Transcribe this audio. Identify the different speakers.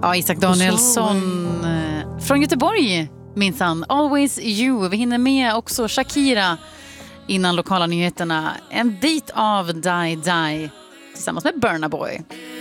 Speaker 1: Ja, Isak Danielsson från Göteborg minsann. Always You. Vi hinner med också Shakira innan lokala nyheterna. En bit av Die Die tillsammans med Burna Boy.